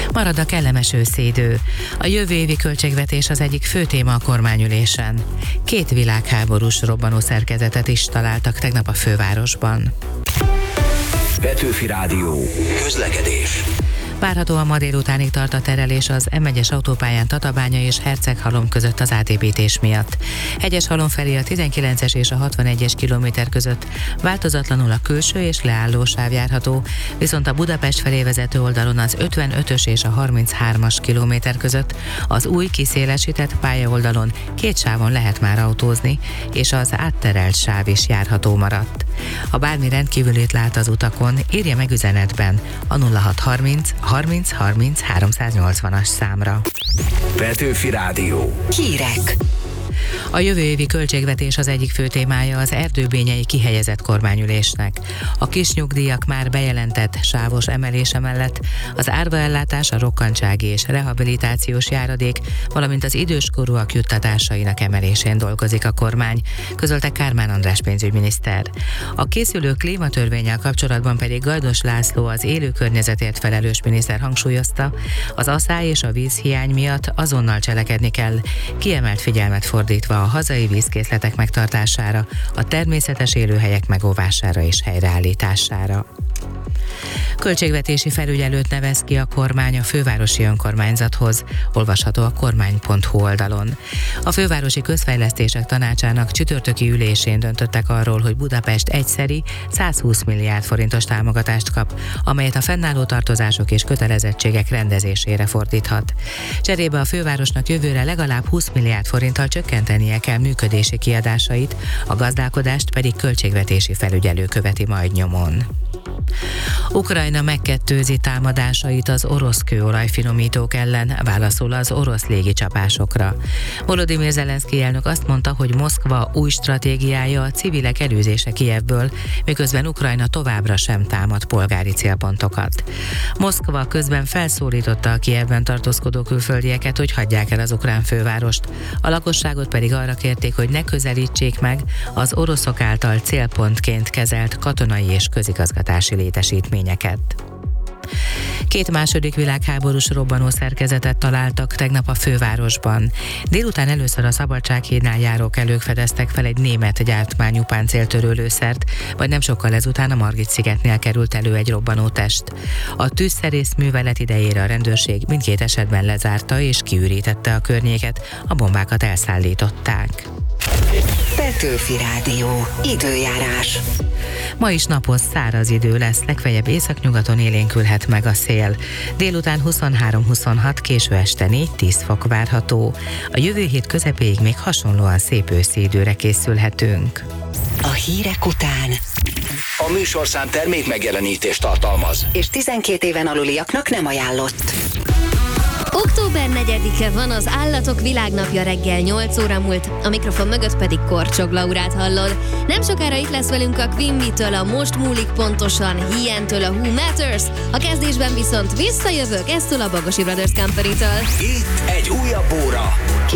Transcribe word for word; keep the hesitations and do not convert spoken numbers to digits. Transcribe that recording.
Marad a kellemes őszidő. A jövő évi költségvetés az egyik fő téma a kormányülésen. Két világháborús robbanó szerkezetet is találtak tegnap a fővárosban. Petőfi Rádió. Közlekedés. Várhatóan ma délutánig tart a terelés az em egyes autópályán Tatabánya és Herceghalom között az átépítés miatt. Hegyeshalom felé a tizenkilences és a hatvanegyes kilométer között változatlanul a külső és leálló sáv járható, viszont a Budapest felé vezető oldalon az ötvenötös és a harminchármas kilométer között az új kiszélesített pályaoldalon két sávon lehet már autózni, és az átterelt sáv is járható maradt. Ha bármi rendkívülit lát az utakon, írja meg üzenetben a nulla hatszázharminc harminc harminc háromszáznyolcvanas számra. Petőfi Rádió. Hírek. A jövő évi költségvetés az egyik fő témája az erdőbényei kihelyezett kormányülésnek. A kisnyugdíjak már bejelentett sávos emelése mellett az árvaellátás, a rokkantsági és rehabilitációs járadék, valamint az időskorúak juttatásainak emelésén dolgozik a kormány, közölte Kármán András pénzügyminiszter. A készülő klímatörvénnyel kapcsolatban pedig Gajdos László, az élő környezetért felelős miniszter hangsúlyozta, az aszály és a vízhiány miatt azonnal cselekedni kell, kiemelt figyelmet fordítva a hazai vízkészletek megtartására, a természetes élőhelyek megóvására és helyreállítására. Költségvetési felügyelőt nevez ki a kormány a fővárosi önkormányzathoz, olvasható a kormány pont hu oldalon. A fővárosi közfejlesztések tanácsának csütörtöki ülésén döntöttek arról, hogy Budapest egyszeri százhúsz milliárd forintos támogatást kap, amelyet a fennálló tartozások és kötelezettségek rendezésére fordíthat. Cserébe a fővárosnak jövőre legalább húsz milliárd forinttal csökkentenie kell működési kiadásait, a gazdálkodást pedig költségvetési felügyelő követi majd nyomon. Ukrajna megkettőzi támadásait az orosz kőolajfinomítók ellen, válaszol az orosz légicsapásokra. Volodymyr Zelenszkij elnök azt mondta, hogy Moszkva új stratégiája a civilek elűzése Kijevből, miközben Ukrajna továbbra sem támad polgári célpontokat. Moszkva közben felszólította a Kijevben tartózkodó külföldieket, hogy hagyják el az ukrán fővárost. A lakosságot pedig arra kérték, hogy ne közelítsék meg az oroszok által célpontként kezelt katonai és közigazgatási létesítményeket. Két második világháborús robbanó szerkezetet találtak tegnap a fővárosban. Délután először a Szabadsághídnál járó kelők fedeztek fel egy német gyártmányú páncéltörő lőszert, vagy nem sokkal ezután a Margit-szigetnél került elő egy robbanó test. A tűzszerész művelet idejére a rendőrség mindkét esetben lezárta és kiürítette a környéket, a bombákat elszállították. Petőfi Rádió. Időjárás. Ma is napos, száraz idő lesz, legfeljebb északnyugaton élénkülhet meg a szél. Délután huszonhárom-huszonhat, késő este négy-tíz fok várható. A jövő hét közepéig még hasonlóan szép őszi időre készülhetünk. A hírek után A műsorszám termék megjelenítést tartalmaz, és tizenkét éven aluliaknak nem ajánlott. október negyedike van, az Állatok Világnapja, reggel nyolc óra múlt, a mikrofon mögött pedig Korcsog Laurát hallod. Nem sokára itt lesz velünk a Queen Bee-től a Most múlik pontosan, Hien-től a Who Matters, a kezdésben viszont visszajövök, eztől a Bagosi Brothers Company-től. itt egy újabb óra.